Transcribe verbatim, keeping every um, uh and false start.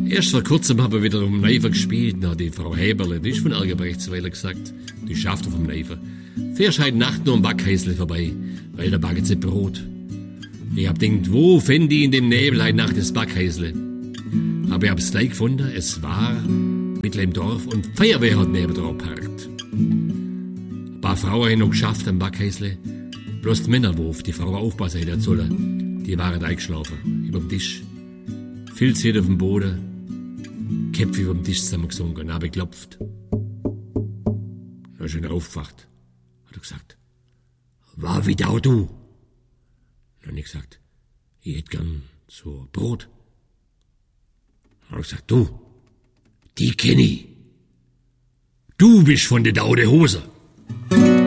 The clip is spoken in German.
Erst vor kurzem haben wir wieder um Neifer gespielt. Na, die Frau Häberle, die ist von Ergebrechtsweiler gesagt. Die schafft auf dem Neifer. Fährst heute Nacht nur am Backhäusle vorbei, weil da backen sie Brot. Ich hab denkt, wo fänd ich in dem Nebel heute Nacht das Backhäusle? Aber ich hab's gleich gefunden, es war mitten im Dorf und die Feuerwehr hat neben drauf geparkt. Ein paar Frauen haben noch geschafft am Backhäusle. Bloß die Männer, wo auf die Frau aufpassen hätten sollen, die waren eingeschlafen, über dem Tisch. Filz auf dem Boden, Köpfe über dem Tisch zusammengesunken, habe geklopft. Dann ist er aufgewacht, hat er gesagt, war wieder auch du? Dann habe ich gesagt, ich hätte gern so Brot. Dann hat er gesagt, du, die kenn ich. Du bist von der Daude Hose.